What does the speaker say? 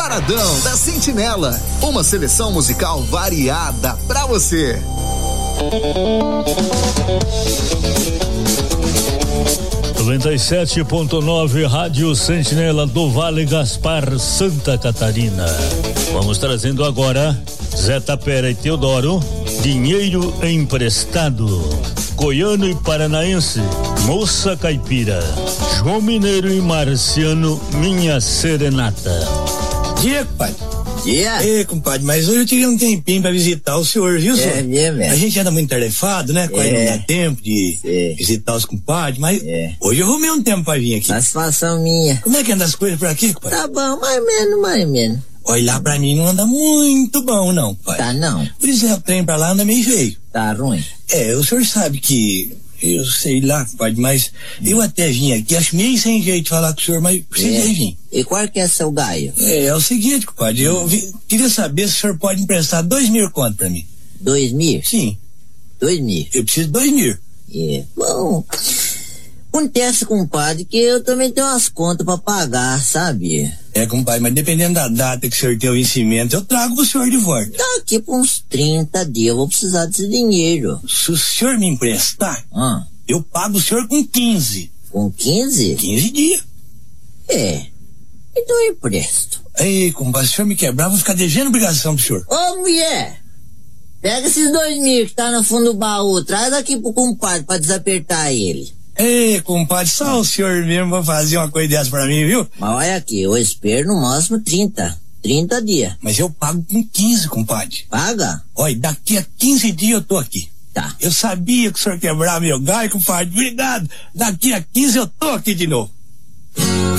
Paradão da Sentinela, uma seleção musical variada pra você. (97.9) Rádio Sentinela do Vale Gaspar, Santa Catarina. Vamos trazendo agora Zé Tapera e Teodoro, Dinheiro Emprestado. Goiano e Paranaense, Moça Caipira, João Mineiro e Marciano, Minha Serenata. Dia, compadre. Dia. Ei, compadre, mas hoje eu tirei um tempinho pra visitar o senhor, viu, senhor? Mesmo. A gente anda muito tarefado, né? Quase não dá tempo de visitar os compadres, mas hoje eu arrumei um tempo pra vir aqui. Satisfação minha. Como é que anda as coisas por aqui, compadre? Tá bom, mais ou menos. Olha, lá pra mim não anda muito bom, não, compadre. Tá não. Por isso o trem pra lá anda meio feio. Tá ruim. O senhor sabe que, eu sei lá, compadre, mas eu até vim aqui, acho meio sem jeito de falar com o senhor, mas precisei vir. E qual que é seu gaio? É o seguinte, compadre, queria saber se o senhor pode emprestar 2.000 conto pra mim. 2.000? Sim. 2.000? Eu preciso de 2.000. Bom, acontece, compadre, que eu também tenho umas contas pra pagar, sabe? Compadre, mas dependendo da data que o senhor tem o vencimento, eu trago o senhor de volta. Daqui por uns 30 dias eu vou precisar desse dinheiro. Se o senhor me emprestar, eu pago o senhor com 15. Com 15? 15 dias. Então eu empresto. Ei, compadre, se o senhor me quebrar, eu vou ficar devendo obrigação pro senhor. Ô, mulher! Pega esses 2.000 que tá no fundo do baú, traz aqui pro compadre pra desapertar ele. Ei, compadre, só o senhor mesmo vai fazer uma coisa dessa pra mim, viu? Mas olha aqui, eu espero no máximo 30 dias. Mas eu pago com 15, compadre. Paga? Olha, daqui a 15 dias eu tô aqui. Tá. Eu sabia que o senhor quebrava meu galho, compadre. Obrigado. Daqui a 15 eu tô aqui de novo.